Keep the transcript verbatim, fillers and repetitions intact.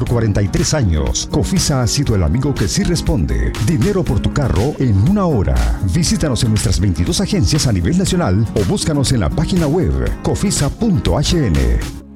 por cuarenta y tres años, Cofisa ha sido el amigo que sí responde. Dinero por tu carro en una hora. Visítanos en nuestras veintidós agencias a nivel nacional o búscanos en la página web cofisa punto h n.